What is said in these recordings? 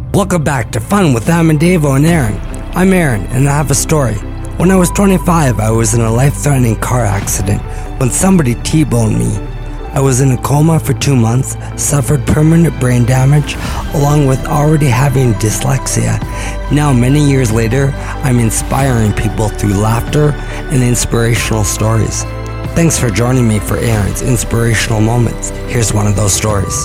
Welcome back to Fun with Davo and Aaron. I'm Aaron, and I have a story. When I was 25, I was in a life-threatening car accident when somebody T-boned me. I was in a coma for 2 months, suffered permanent brain damage, along with already having dyslexia. Now, many years later, I'm inspiring people through laughter and inspirational stories. Thanks for joining me for Aaron's Inspirational Moments. Here's one of those stories.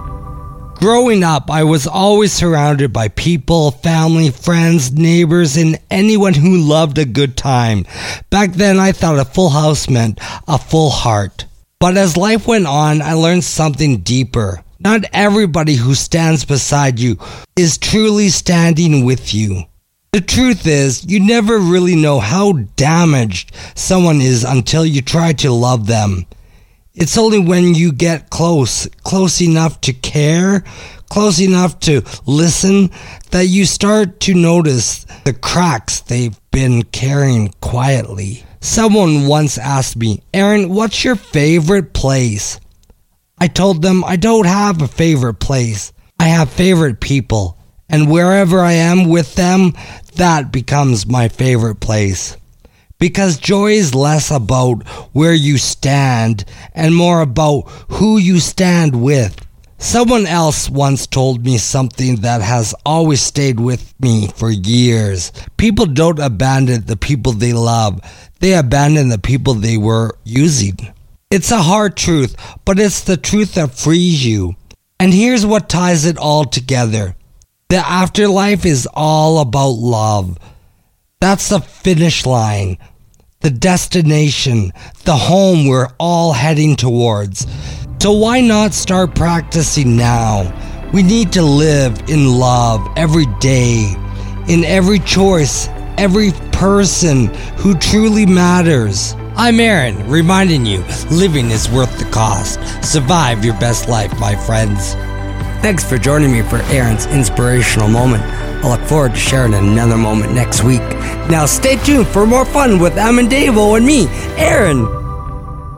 Growing up, I was always surrounded by people, family, friends, neighbors, and anyone who loved a good time. Back then, I thought a full house meant a full heart. But as life went on, I learned something deeper. Not everybody who stands beside you is truly standing with you. The truth is, you never really know how damaged someone is until you try to love them. It's only when you get close enough to care, close enough to listen, that you start to notice the cracks they've been carrying quietly. Someone once asked me, Aaron, what's your favorite place? I told them I don't have a favorite place. I have favorite people. And wherever I am with them, that becomes my favorite place. Because joy is less about where you stand and more about who you stand with. Someone else once told me something that has always stayed with me for years. People don't abandon the people they love. They abandon the people they were using. It's a hard truth, but it's the truth that frees you. And here's what ties it all together. The afterlife is all about love. That's the finish line, the destination, the home we're all heading towards. So why not start practicing now? We need to live in love every day, in every choice, every person who truly matters. I'm Aaron, reminding you, living is worth the cost. Survive your best life, my friends. Thanks for joining me for Aaron's Inspirational Moment. I look forward to sharing another moment next week. Now stay tuned for more fun with Davo and me, Aaron.